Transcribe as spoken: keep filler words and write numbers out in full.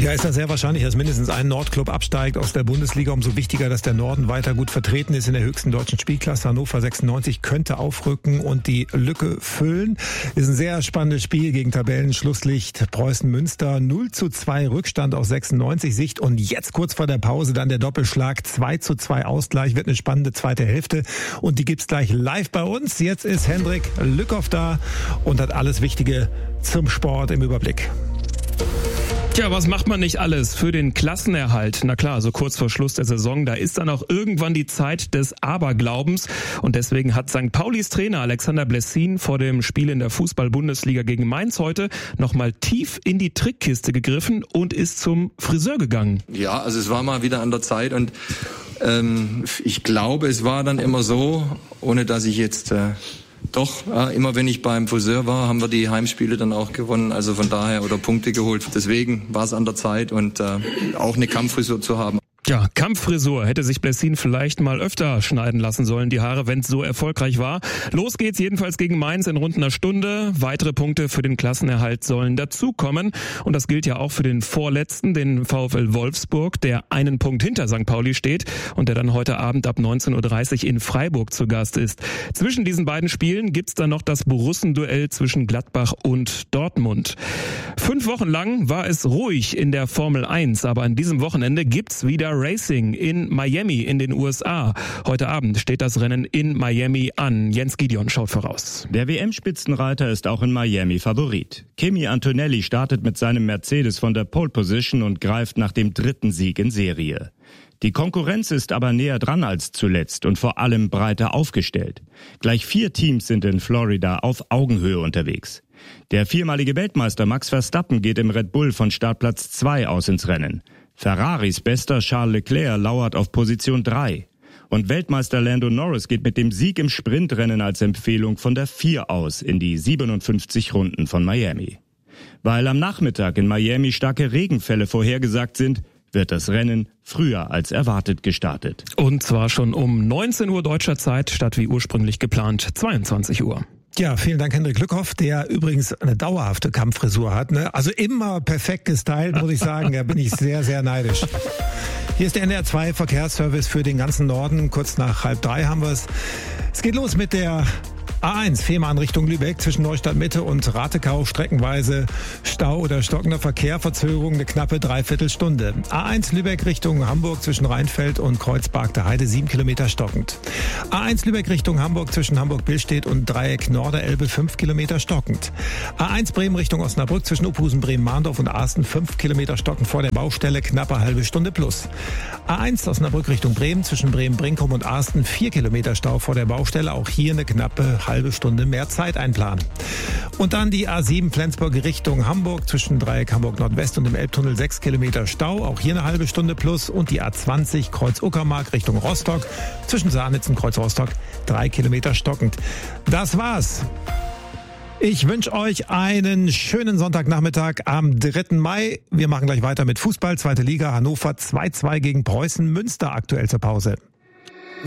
Ja, ist ja sehr wahrscheinlich, dass mindestens ein Nordclub absteigt aus der Bundesliga. Umso wichtiger, dass der Norden weiter gut vertreten ist in der höchsten deutschen Spielklasse. Hannover sechsundneunzig könnte aufrücken und die Lücke füllen. Ist ein sehr spannendes Spiel gegen Tabellenschlusslicht Preußen Münster. null zu zwei Rückstand aus sechsundneunzig Sicht. Und jetzt kurz vor der Pause dann der Doppelschlag. zwei zu zwei Ausgleich. Wird eine spannende zweite Hälfte. Und die gibt's gleich live bei uns. Jetzt ist Hendrik Lückhoff da und hat alles Wichtige zum Sport im Überblick. Tja, was macht man nicht alles für den Klassenerhalt? Na klar, so kurz vor Schluss der Saison, da ist dann auch irgendwann die Zeit des Aberglaubens. Und deswegen hat Sankt Paulis Trainer Alexander Blessin vor dem Spiel in der Fußball-Bundesliga gegen Mainz heute nochmal tief in die Trickkiste gegriffen und ist zum Friseur gegangen. Ja, also es war mal wieder an der Zeit und ähm, ich glaube, es war dann immer so, ohne dass ich jetzt... Äh Doch, ja, immer wenn ich beim Friseur war, haben wir die Heimspiele dann auch gewonnen, also von daher, oder Punkte geholt. Deswegen war es an der Zeit und äh, auch eine Kampffrisur zu haben. Ja, Kampffrisur hätte sich Blessin vielleicht mal öfter schneiden lassen sollen, die Haare, wenn es so erfolgreich war. Los geht's jedenfalls gegen Mainz in rund einer Stunde. Weitere Punkte für den Klassenerhalt sollen dazukommen. Und das gilt ja auch für den Vorletzten, den VfL Wolfsburg, der einen Punkt hinter Sankt Pauli steht und der dann heute Abend ab neunzehn Uhr dreißig in Freiburg zu Gast ist. Zwischen diesen beiden Spielen gibt's dann noch das Borussenduell zwischen Gladbach und Dortmund. Fünf Wochen lang war es ruhig in der Formel eins, aber an diesem Wochenende gibt's wieder Racing in Miami in den U S A. Heute Abend steht das Rennen in Miami an. Jens Gideon schaut voraus. Der W M-Spitzenreiter ist auch in Miami Favorit. Kimi Antonelli startet mit seinem Mercedes von der Pole Position und greift nach dem dritten Sieg in Serie. Die Konkurrenz ist aber näher dran als zuletzt und vor allem breiter aufgestellt. Gleich vier Teams sind in Florida auf Augenhöhe unterwegs. Der viermalige Weltmeister Max Verstappen geht im Red Bull von Startplatz zwei aus ins Rennen. Ferraris bester Charles Leclerc lauert auf Position drei. Und Weltmeister Lando Norris geht mit dem Sieg im Sprintrennen als Empfehlung von der vier aus in die siebenundfünfzig Runden von Miami. Weil am Nachmittag in Miami starke Regenfälle vorhergesagt sind, wird das Rennen früher als erwartet gestartet. Und zwar schon um neunzehn Uhr deutscher Zeit statt wie ursprünglich geplant zweiundzwanzig Uhr. Ja, vielen Dank, Hendrik Lückhoff, der übrigens eine dauerhafte Kampffrisur hat. Ne? Also immer perfekt gestylt, muss ich sagen. Da bin ich sehr, sehr neidisch. Hier ist der N D R zwei Verkehrsservice für den ganzen Norden. Kurz nach halb drei haben wir es. Es geht los mit der A eins, Fehmarn Richtung Lübeck, zwischen Neustadt Mitte und Ratekau, streckenweise Stau oder stockender Verkehr, Verzögerung eine knappe Dreiviertelstunde. A eins Lübeck Richtung Hamburg zwischen Rheinfeld und Kreuzberg der Heide, sieben Kilometer stockend. A eins Lübeck Richtung Hamburg zwischen Hamburg-Billstedt und Dreieck Norderelbe, fünf Kilometer stockend. A eins Bremen Richtung Osnabrück zwischen Uphusen, Bremen-Mahndorf und Arsten, fünf Kilometer stockend vor der Baustelle, knappe halbe Stunde plus. A eins Osnabrück Richtung Bremen zwischen Bremen-Brinkum und Arsten, vier Kilometer Stau vor der Baustelle, auch hier eine knappe halbe Stunde mehr Zeit einplanen. Und dann die A sieben Flensburg Richtung Hamburg zwischen Dreieck Hamburg Nordwest und dem Elbtunnel, sechs Kilometer Stau, auch hier eine halbe Stunde plus. Und die A zwanzig Kreuz Uckermark Richtung Rostock zwischen Saarnitz und Kreuz Rostock, drei Kilometer stockend. Das war's. Ich wünsche euch einen schönen Sonntagnachmittag am dritten Mai. Wir machen gleich weiter mit Fußball, zweite Liga, Hannover zwei zu zwei gegen Preußen Münster aktuell zur Pause.